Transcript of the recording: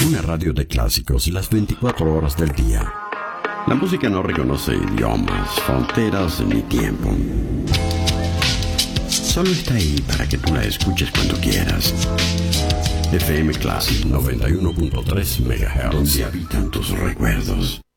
Una radio de clásicos las 24 horas del día. La música no reconoce idiomas, fronteras ni tiempo. Solo está ahí para que tú la escuches cuando quieras. FM Classic 91.3 MHz, donde habitan tus recuerdos.